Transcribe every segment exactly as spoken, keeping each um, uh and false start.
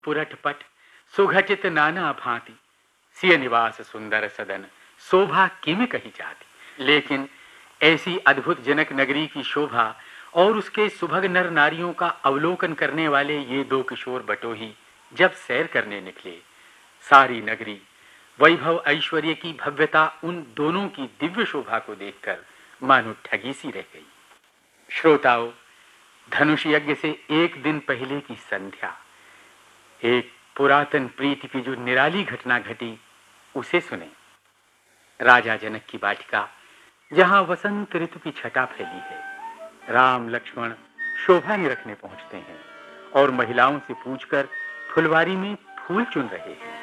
पुरटपट सुघटित नाना भांति, सिय निवास सुंदर सदन, शोभा किम कही जाती। लेकिन ऐसी अद्भुत जनक नगरी की शोभा और उसके सुभग नर नारियों का अवलोकन करने वाले ये दो किशोर बटोही जब सैर करने निकले, सारी नगरी वैभव ऐश्वर्य की भव्यता उन दोनों की दिव्य शोभा को देखकर मानो ठगी सी रह गई। श्रोताओं, धनुष यज्ञ से एक दिन पहले की संध्या, एक पुरातन प्रीति की जो निराली घटना घटी उसे सुने। राजा जनक की वाटिका, जहां वसंत ऋतु की छटा फैली है, राम लक्ष्मण शोभा निरखने पहुंचते हैं और महिलाओं से पूछकर फुलवारी में फूल चुन रहे हैं।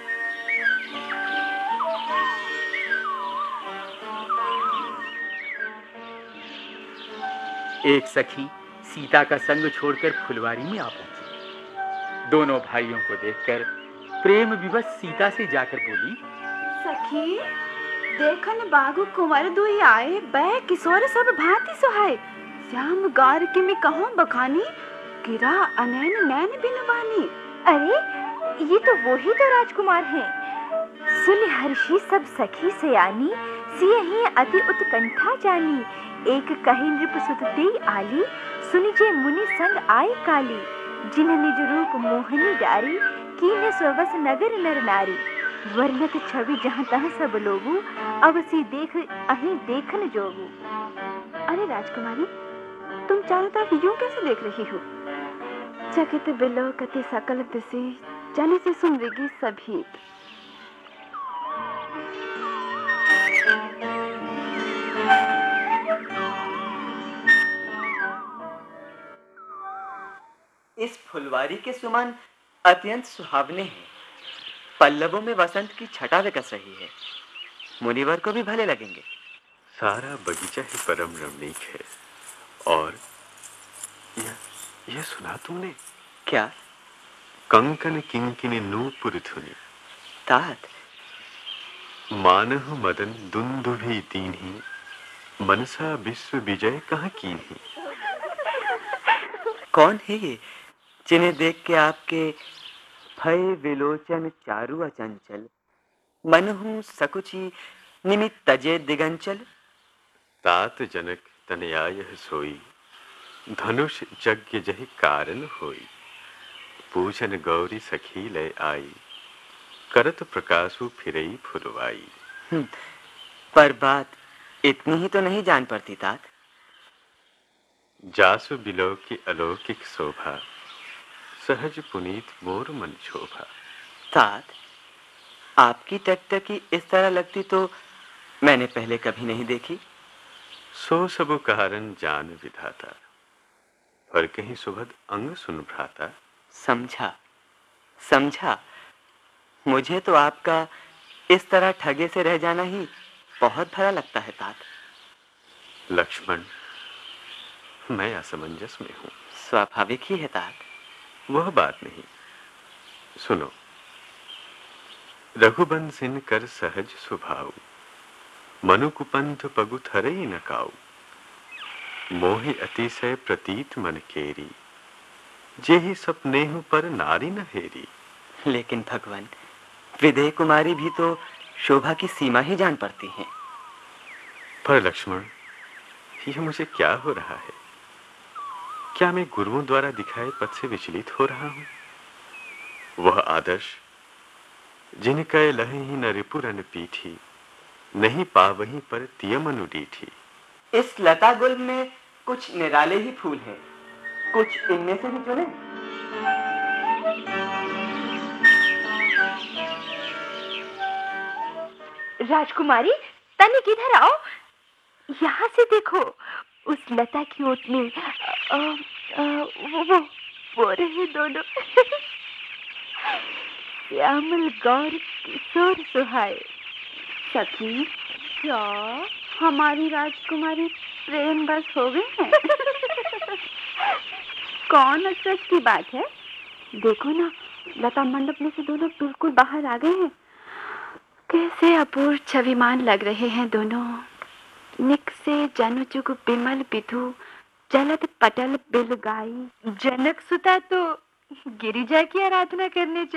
एक सखी सीता का संग छोड़कर फुलवारी में आ पहुंची। दोनों भाइयों को देखकर प्रेम विवश सीता से जाकर बोली, सखी देखन बागु कुंवर दुई आए, बै किशोर सब भांति सुहाए, श्याम गार के में कहूं बखानी, गिरा अनैन नैन बिन बानी। अरे ये तो वही तो राजकुमार हैं। सुन हर्षी सब सखी सयानी, सियहि अति उत्कंठा जानी, एक कही नृप सुत देई आली, सुनिजे मुनि संग आए काली, जिन्ह निज रूप मोहनी डारी, कीने स्ववस नगर नर नारी, वर्णत छवि जहाँ तहाँ सब लोगू, अवसी देख अहीं देखन जोगू। अरे राजकुमारी, तुम चारों तरफ यूं कैसे देख रही हो? चकित बिलोकति सकल दिसे, जाने से सुन रही सभी। इस फुलवारी के सुमन अत्यंत सुहावने हैं। पल्लवों में वसंत की छटा विकस रही है, मुनिवर को भी भले लगेंगे। सारा बगीचा ही परम रमणीक है। और यह यह सुना तुमने? क्या? कंकन किंकिनी नूपुर धुनि, तात मानहु मदन दुंदुभि दीन्ही, मनसा विश्व विजय कहाँ कीन्ही। कौन है ये जिन्हें देख के आपके भय विलोचन चारु अचंचल, मनहु सकुची निमित तजे दिगंचल। तात जनक तनयाय सोई, धनुष यज्ञ जहि कारण होई, पूजन गौरी सखी लय आई, करत प्रकाशु फिरई फुलवाई। पर बात इतनी ही तो नहीं जान पड़ती तात। जासु बिलो की अलौकिक शोभा, सहज पुनीत मोर मन शोभा। तात, आपकी टकटकी इस तरह लगती तो मैंने पहले कभी नहीं देखी। सो सब कारण जान विधाता, पर कहीं सुभद अंग सुन भ्राता। समझा समझा मुझे तो आपका इस तरह ठगे से रह जाना ही बहुत भला लगता है तात। लक्ष्मण, मैं असमंजस में हूं। स्वाभाविक ही है तात। वह बात नहीं, सुनो। रघुबंसिन कर सहज स्वभाव, मनु कुपंथ पगु थरई न काऊ, मोहि अतिशय प्रतीत मन केरी, जेहि सपनेहु पर नारी न हेरी। लेकिन भगवान, विदेह कुमारी भी तो शोभा की सीमा ही जान पड़ती हैं। पर लक्ष्मण, यह मुझे क्या हो रहा है? क्या मैं गुरुओं द्वारा दिखाए पथ से विचलित हो रहा हूं? वह आदर्श जिनका लहि न रिपुरन पीठी, नहीं पावहीं पर तियमनु डीठी। इस लता गुल में कुछ निराले ही फूल हैं, कुछ इनमें से भी चुने। राजकुमारी, तनिक किधर आओ, यहाँ से देखो, उस लता की ओट में आ, आ, वो वो वो रहे दोनों। श्यामल गौर किशोर सुहाए। सखी, क्या हमारी राजकुमारी प्रेम बस हो गए हैं? कौन अचरज की बात है? देखो ना, लता मंडप में से दोनों बिल्कुल बाहर आ गए हैं। कैसे अपूर्व छविमान लग रहे हैं दोनों। निक से जनुजुग बिमल विधु, जलत पटल बिल गाई। जनक सुता तो गिरिजा की आराधना करने